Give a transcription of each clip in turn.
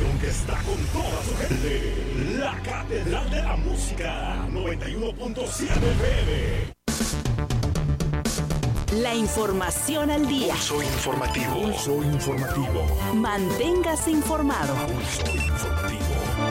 estación que está con toda su gente. La Catedral de la Música, 91.7 FM. La información al día. Pulso informativo. Pulso informativo. Manténgase informado. Pulso informativo.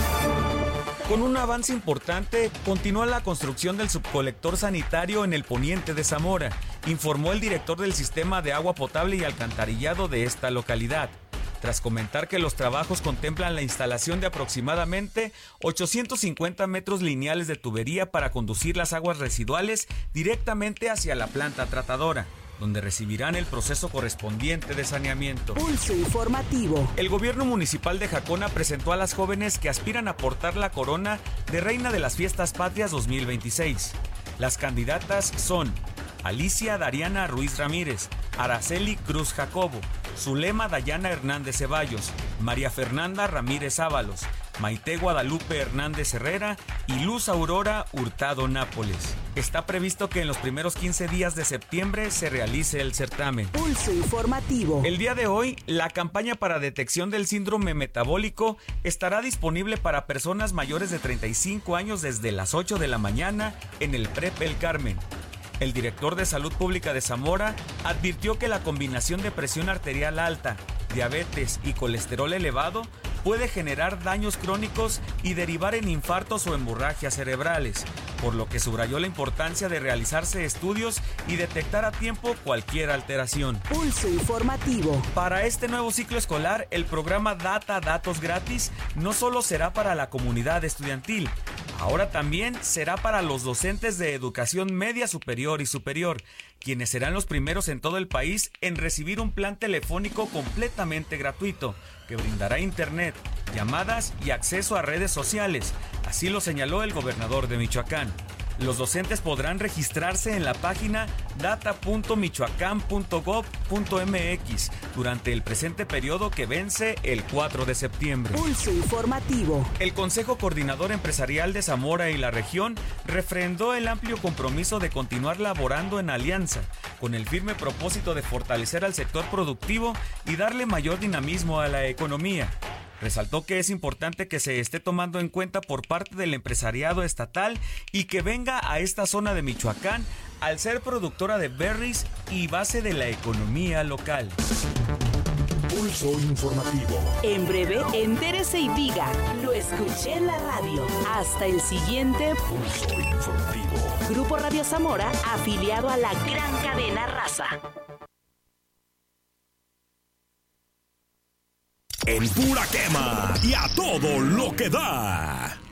Con un avance importante, continúa la construcción del subcolector sanitario en el poniente de Zamora, informó el director del sistema de agua potable y alcantarillado de esta localidad. Tras comentar que los trabajos contemplan la instalación de aproximadamente 850 metros lineales de tubería para conducir las aguas residuales directamente hacia la planta tratadora, donde recibirán el proceso correspondiente de saneamiento. Pulso informativo. El gobierno municipal de Jacona presentó a las jóvenes que aspiran a portar la corona de Reina de las Fiestas Patrias 2026. Las candidatas son Alicia Dariana Ruiz Ramírez, Araceli Cruz Jacobo, Zulema Dayana Hernández Ceballos, María Fernanda Ramírez Ábalos, Maite Guadalupe Hernández Herrera y Luz Aurora Hurtado Nápoles. Está previsto que en los primeros 15 días de septiembre se realice el certamen. Pulso informativo. El día de hoy, la campaña para detección del síndrome metabólico estará disponible para personas mayores de 35 años desde las 8 de la mañana en el PREP El Carmen. El director de Salud Pública de Zamora advirtió que la combinación de presión arterial alta, diabetes y colesterol elevado puede generar daños crónicos y derivar en infartos o hemorragias cerebrales, por lo que subrayó la importancia de realizarse estudios y detectar a tiempo cualquier alteración. Pulso informativo. Para este nuevo ciclo escolar, el programa Data Datos Gratis no solo será para la comunidad estudiantil, ahora también será para los docentes de educación media superior y superior, quienes serán los primeros en todo el país en recibir un plan telefónico completamente gratuito, que brindará internet, llamadas y acceso a redes sociales. Así lo señaló el gobernador de Michoacán. Los docentes podrán registrarse en la página data.michoacán.gov.mx durante el presente periodo que vence el 4 de septiembre. Pulso informativo. El Consejo Coordinador Empresarial de Zamora y la región refrendó el amplio compromiso de continuar laborando en alianza, con el firme propósito de fortalecer al sector productivo y darle mayor dinamismo a la economía. Resaltó que es importante que se esté tomando en cuenta por parte del empresariado estatal y que venga a esta zona de Michoacán al ser productora de berries y base de la economía local. Pulso informativo. En breve, entérese y diga, lo escuché en la radio. Hasta el siguiente Pulso informativo. Grupo Radio Zamora, afiliado a la gran cadena Raza. En pura quema y a todo lo que da.